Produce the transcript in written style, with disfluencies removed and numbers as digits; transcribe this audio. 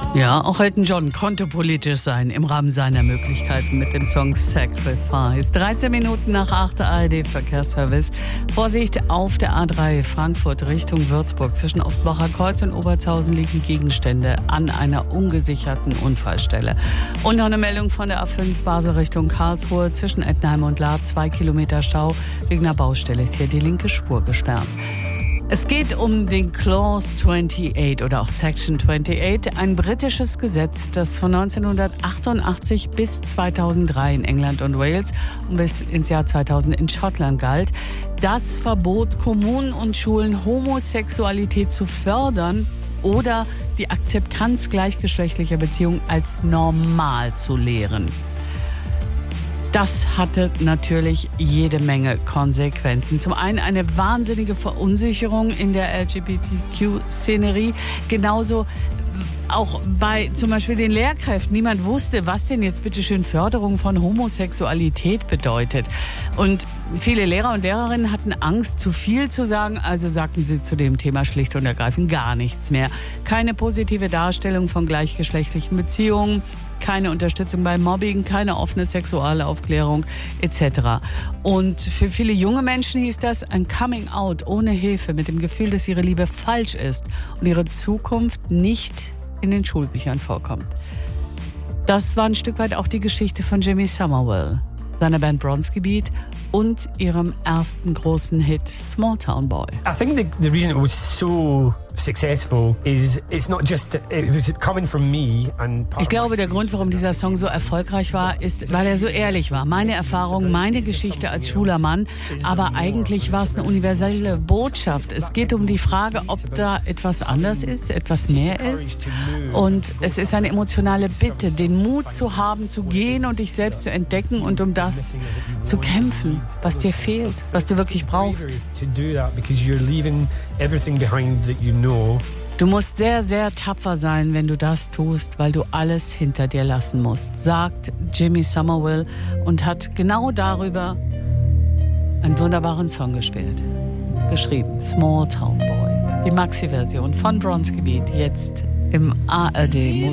Ja, auch Elton John konnte politisch sein im Rahmen seiner Möglichkeiten mit dem Song Sacrifice. 13 Minuten nach 8 ARD Verkehrsservice. Vorsicht auf der A3 Frankfurt Richtung Würzburg. Zwischen Offenbacher Kreuz und Obertshausen liegen Gegenstände an einer ungesicherten Unfallstelle. Und noch eine Meldung von der A5 Basel Richtung Karlsruhe. Zwischen Ettenheim und Lahr 2 Kilometer Stau. Wegen einer Baustelle ist hier die linke Spur gesperrt. Es geht um den Clause 28 oder auch Section 28, ein britisches Gesetz, das von 1988 bis 2003 in England und Wales und bis ins Jahr 2000 in Schottland galt. Das verbot Kommunen und Schulen, Homosexualität zu fördern oder die Akzeptanz gleichgeschlechtlicher Beziehungen als normal zu lehren. Das hatte natürlich jede Menge Konsequenzen. Zum einen eine wahnsinnige Verunsicherung in der LGBTQ-Szenerie. Genauso auch bei zum Beispiel den Lehrkräften. Niemand wusste, was denn jetzt bitteschön Förderung von Homosexualität bedeutet. Und viele Lehrer und Lehrerinnen hatten Angst, zu viel zu sagen. Also sagten sie zu dem Thema schlicht und ergreifend gar nichts mehr. Keine positive Darstellung von gleichgeschlechtlichen Beziehungen. Keine Unterstützung bei Mobbing, keine offene Sexualaufklärung etc. Und für viele junge Menschen hieß das ein Coming Out ohne Hilfe, mit dem Gefühl, dass ihre Liebe falsch ist und ihre Zukunft nicht in den Schulbüchern vorkommt. Das war ein Stück weit auch die Geschichte von Jimmy Somerville, seiner Band Bronski Beat und ihrem ersten großen Hit Small Town Boy. I think the reason it was so successful is it was coming from me and Ich glaube, der Grund, warum dieser Song so erfolgreich war, ist, weil er so ehrlich war. Meine Erfahrung, meine Geschichte als schwuler Mann, aber eigentlich war es eine universelle Botschaft. Es geht um die Frage, ob da etwas anders ist, etwas mehr ist. Und es ist eine emotionale Bitte, den Mut zu haben, zu gehen und dich selbst zu entdecken und um das zu kämpfen, was dir fehlt, was du wirklich brauchst. Du musst sehr, sehr tapfer sein, wenn du das tust, weil du alles hinter dir lassen musst, sagt Jimmy Somerville und hat genau darüber einen wunderbaren Song geschrieben, Small Town Boy. Die Maxi-Version von Bronski Beat, jetzt im ARD